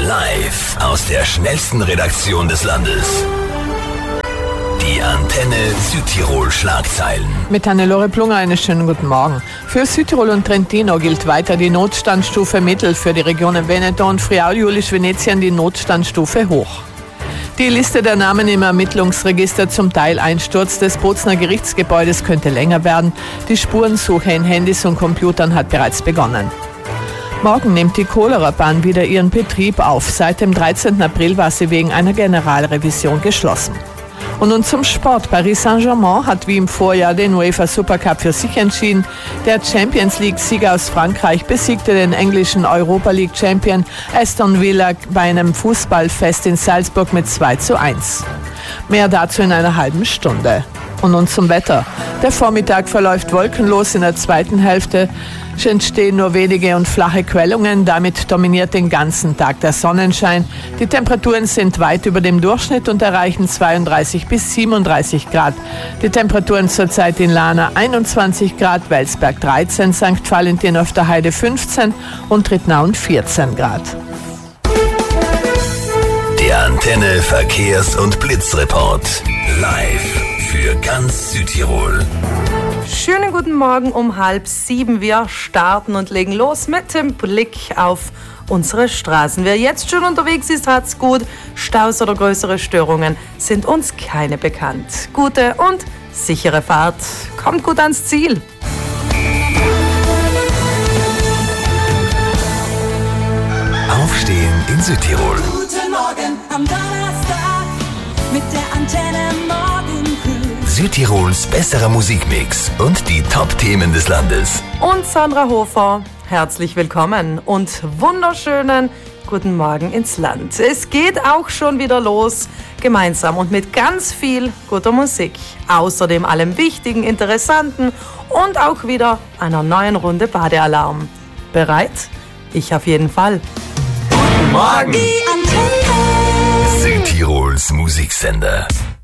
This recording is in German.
Live aus der schnellsten Redaktion des Landes. Die Antenne Südtirol Schlagzeilen. Mit Hannelore Plunger einen schönen guten Morgen. Für Südtirol und Trentino gilt weiter die Notstandsstufe Mittel, für die Regionen Veneto und Friaul-Julisch-Venetien die Notstandsstufe Hoch. Die Liste der Namen im Ermittlungsregister zum Teileinsturz des Bozner Gerichtsgebäudes könnte länger werden. Die Spurensuche in Handys und Computern hat bereits begonnen. Morgen nimmt die Cholera-Bahn wieder ihren Betrieb auf. Seit dem 13. April war sie wegen einer Generalrevision geschlossen. Und nun zum Sport. Paris Saint-Germain hat wie im Vorjahr den UEFA Supercup für sich entschieden. Der Champions League-Sieger aus Frankreich besiegte den englischen Europa League-Champion Aston Villa bei einem Fußballfest in Salzburg mit 2:1. Mehr dazu in einer halben Stunde. Und nun zum Wetter. Der Vormittag verläuft wolkenlos, in der zweiten Hälfte entstehen nur wenige und flache Quellungen. Damit dominiert den ganzen Tag der Sonnenschein. Die Temperaturen sind weit über dem Durchschnitt und erreichen 32 bis 37 Grad. Die Temperaturen zurzeit in Lana 21 Grad, Welsberg 13, St. Valentin auf der Heide 15 und Trittnauen 14 Grad. Der Antenne Verkehrs- und Blitzreport. Live für ganz Südtirol. Schönen guten Morgen um 6:30. Wir starten und legen los mit dem Blick auf unsere Straßen. Wer jetzt schon unterwegs ist, hat's gut. Staus oder größere Störungen sind uns keine bekannt. Gute und sichere Fahrt. Kommt gut ans Ziel. Aufstehen in Südtirol. Guten Morgen am Donnerstag mit der Antenne Morgencrew. Südtirols besserer Musikmix und die Top-Themen des Landes. Und Sandra Hofer, herzlich willkommen und wunderschönen guten Morgen ins Land. Es geht auch schon wieder los, gemeinsam und mit ganz viel guter Musik. Außerdem allem Wichtigen, Interessanten und auch wieder einer neuen Runde Badealarm. Bereit? Ich auf jeden Fall. Guten Morgen! Die Antenne. Südtirols Musiksender.